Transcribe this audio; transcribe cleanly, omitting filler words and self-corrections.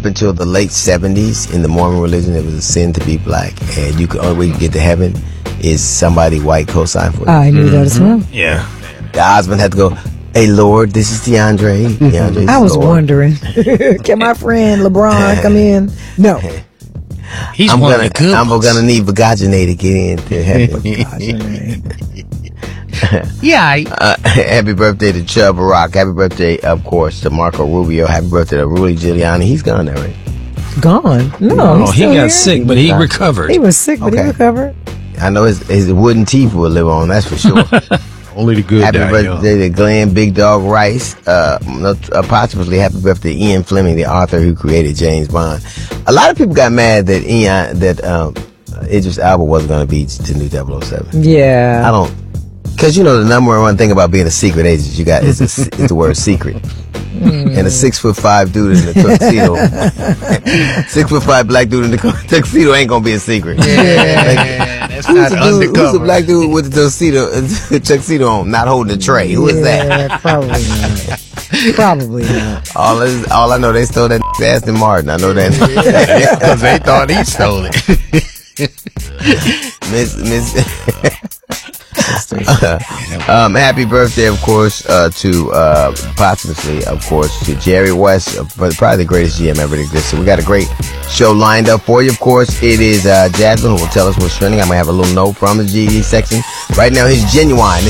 up until the late 70s in the Mormon religion, it was a sin to be black, and only way you can get to heaven is somebody white co-sign for you. I knew that as well. Yeah. The husband had to go, "Hey, Lord, this is DeAndre." DeAndre's I was Lord. wondering, can my friend LeBron come in? No. He's one of the good I'm ones. gonna need Vagajane to get into heaven. Yeah. Happy birthday to Chubb Rock. Happy birthday, of course, to Marco Rubio. Happy birthday to Rudy Giuliani. He's gone there, right? Gone? No, Oh, he's he still got here. sick, but he recovered. He was sick, but he Okay. recovered. I know his wooden teeth will live on, that's for sure. Only the good Happy die young. birthday to Glenn Big Dog Rice. Possibly happy birthday to Ian Fleming, the author who created James Bond. A lot of people got mad that Idris Elba wasn't going to be the new 007. Yeah. I don't, because you know the number one thing about being a secret agent you got is the word secret. And a 6'5" dude in the tuxedo, 6'5" black dude in the tuxedo ain't gonna be a secret. Yeah, that's Who's not the undercover. who's the black dude with the tuxedo on, not holding a tray? Who is that? Yeah, probably not. Probably not. All I know, they stole that Aston Martin. I know that. Because they thought he stole it. Happy birthday, of course, to posthumously, of course, to Jerry West, probably the greatest GM ever to exist. So we got a great show lined up for you. Of course, it is Jasmine who will tell us what's trending. I'm gonna have a little note from the GD section right now. He's Genuine. This